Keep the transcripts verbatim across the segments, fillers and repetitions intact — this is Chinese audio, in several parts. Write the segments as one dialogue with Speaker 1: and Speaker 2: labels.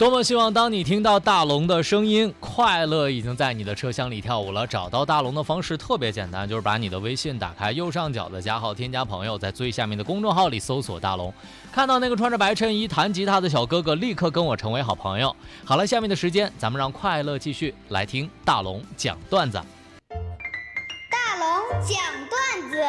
Speaker 1: 多么希望当你听到大龙的声音，快乐已经在你的车厢里跳舞了。找到大龙的方式特别简单，就是把你的微信打开，右上角的加号添加朋友，在最下面的公众号里搜索大龙，看到那个穿着白衬衣弹吉他的小哥哥，立刻跟我成为好朋友。好了，下面的时间咱们让快乐继续来听大龙讲段子。
Speaker 2: 大龙讲段子。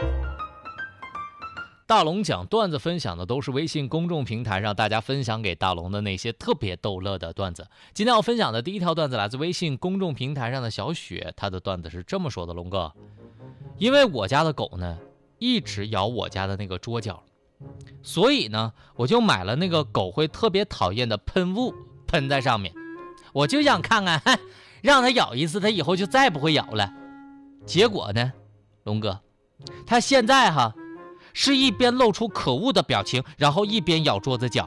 Speaker 1: 大龙讲段子分享的都是微信公众平台上大家分享给大龙的那些特别逗乐的段子。今天要分享的第一条段子来自微信公众平台上的小雪，她的段子是这么说的：龙哥，因为我家的狗呢一直咬我家的那个桌角，所以呢我就买了那个狗会特别讨厌的喷雾喷在上面，我就想看看让它咬一次它以后就再不会咬了。结果呢，龙哥，它现在哈是一边露出可恶的表情，然后一边咬桌子角。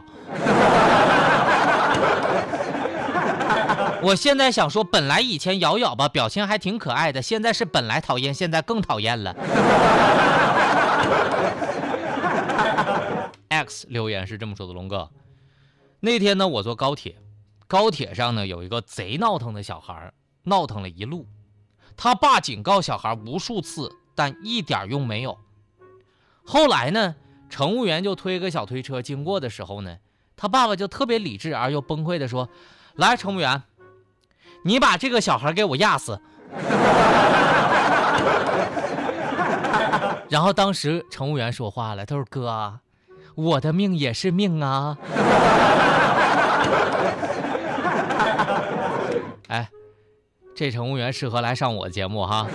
Speaker 1: 我现在想说，本来以前咬咬吧表情还挺可爱的，现在是本来讨厌，现在更讨厌了。X 留言是这么说的：龙哥，那天呢我坐高铁，高铁上呢有一个贼闹腾的小孩，闹腾了一路，他爸警告小孩无数次，但一点用没有。后来呢，乘务员就推个小推车经过的时候呢，他爸爸就特别理智而又崩溃的说：来，乘务员，你把这个小孩给我压死。然后当时乘务员说话了，他说：哥，我的命也是命啊。哎，这乘务员适合来上我节目哈。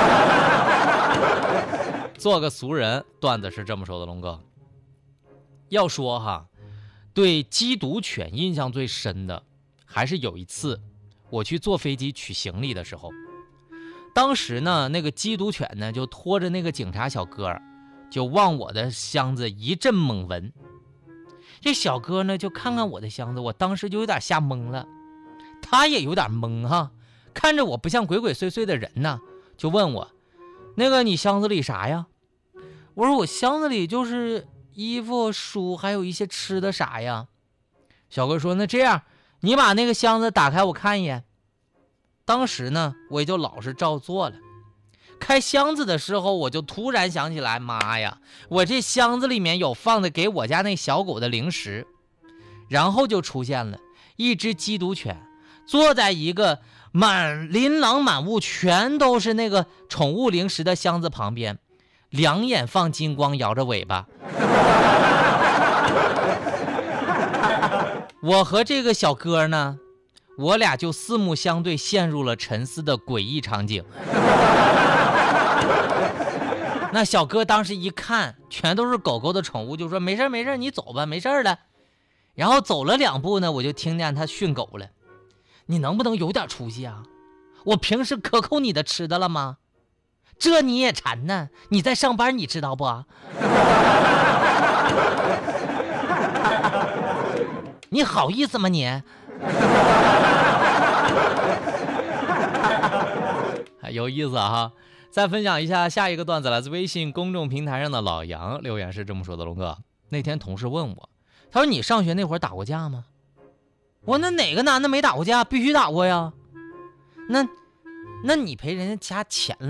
Speaker 1: 做个俗人，段子是这么说的：龙哥，要说哈，对缉毒犬印象最深的，还是有一次我去坐飞机取行李的时候，当时呢，那个缉毒犬呢就拖着那个警察小哥，就往我的箱子一阵猛闻。这小哥呢就看看我的箱子，我当时就有点吓懵了，他也有点懵哈，看着我不像鬼鬼祟祟的人呢，就问我：那个你箱子里啥呀？我说我箱子里就是衣服、书，还有一些吃的啥呀。小哥说：那这样，你把那个箱子打开我看一眼。当时呢我也就老实照做了。开箱子的时候，我就突然想起来，妈呀，我这箱子里面有放的给我家那小狗的零食。然后就出现了一只缉毒犬坐在一个满琳琅满目全都是那个宠物零食的箱子旁边，两眼放金光，摇着尾巴。我和这个小哥呢，我俩就四目相对，陷入了沉思的诡异场景。那小哥当时一看全都是狗狗的宠物，就说：没事没事，你走吧，没事了。然后走了两步呢，我就听见他训狗了：你能不能有点出息啊？我平时克扣你的吃的了吗？这你也馋呢？你在上班，你知道不？你好意思吗你？有意思哈！再分享一下下一个段子，来自微信公众平台上的老杨留言是这么说的：龙哥，那天同事问我，他说你上学那会儿打过架吗？我那哪个男的没打过架？必须打过呀。那那你赔人家家钱了？